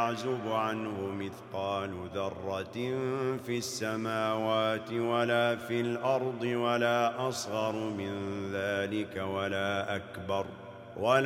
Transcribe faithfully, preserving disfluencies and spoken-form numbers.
يعزب عنه مثقال ذرة في السماوات ولا في الأرض ولا أصغر من ذلك ولا أكبر ولا